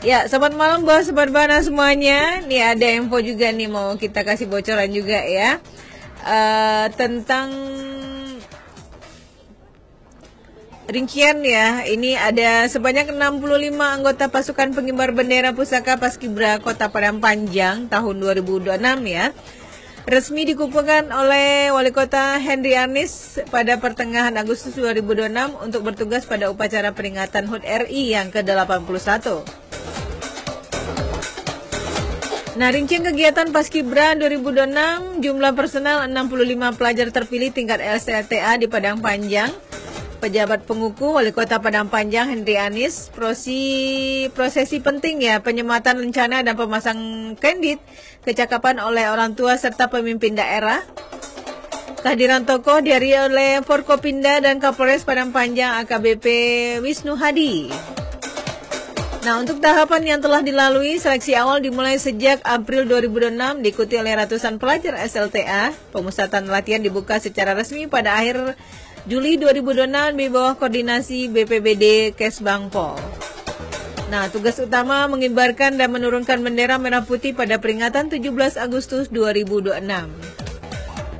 Ya, selamat malam buat Sobat Bana semuanya. Nih ada info juga nih mau kita kasih bocoran juga ya. Tentang rincian ya. Ini ada sebanyak 65 anggota pasukan pengibar bendera pusaka Paskibra Kota Padang Panjang tahun 2026 ya. Resmi dikumpulkan oleh Wali Kota Henry Anies pada pertengahan Agustus 2026 untuk bertugas pada upacara peringatan HUT RI yang ke-81. Nah, rincian kegiatan Paskibra 2026, jumlah personal 65 pelajar terpilih tingkat LCTA di Padang Panjang, pejabat pengukuh Wali Kota Padang Panjang Henry Anies, prosesi penting ya, penyematan rencana dan pemasang kandid, kecakapan oleh orang tua serta pemimpin daerah. Kehadiran tokoh dihadiri oleh Forkopimda dan Kapolres Padang Panjang AKBP Wisnu Hadi. Nah, untuk tahapan yang telah dilalui, seleksi awal dimulai sejak April 2026, diikuti oleh ratusan pelajar SLTA. Pemusatan latihan dibuka secara resmi pada akhir Juli 2026 di bawah koordinasi BPBD Kesbangpol. Nah, tugas utama mengibarkan dan menurunkan bendera merah putih pada peringatan 17 Agustus 2026.